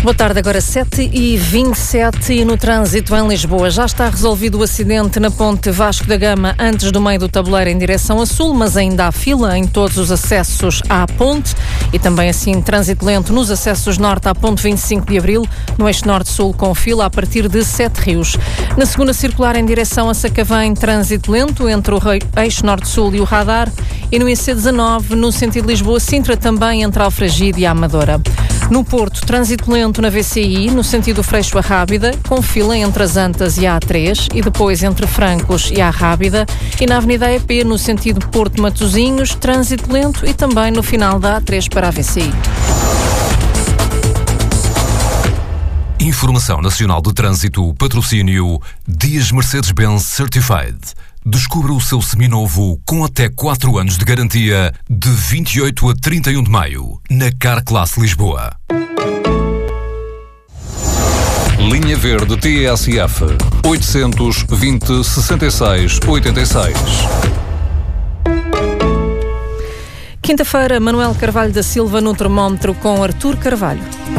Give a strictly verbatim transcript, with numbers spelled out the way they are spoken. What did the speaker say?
Boa tarde, agora sete e vinte e sete e no trânsito em Lisboa já está resolvido o acidente na ponte Vasco da Gama antes do meio do tabuleiro em direção a sul, mas ainda há fila em todos os acessos à ponte e também assim trânsito lento nos acessos norte à ponte vinte e cinco de abril, no eixo norte-sul com fila a partir de Sete Rios. Na segunda circular em direção a Sacavém, trânsito lento entre o eixo norte-sul e o radar e no I C dezanove no sentido Lisboa-Sintra também entre Alfragide e a Amadora. No Porto, trânsito lento na V C I, no sentido Freixo a Rábida, com fila entre as Antas e a A três e depois entre Francos e a Rábida. E na Avenida E P, no sentido Porto-Matosinhos, trânsito lento e também no final da A três para a V C I. Informação Nacional de Trânsito, patrocínio Dias Mercedes-Benz Certified. Descubra o seu seminovo com até quatro anos de garantia de vinte e oito a trinta e um de maio, na Carclass Lisboa. Linha Verde T S F oitocentos, vinte, sessenta e seis, oitenta e seis. Quinta-feira, Manuel Carvalho da Silva no termómetro com Artur Carvalho.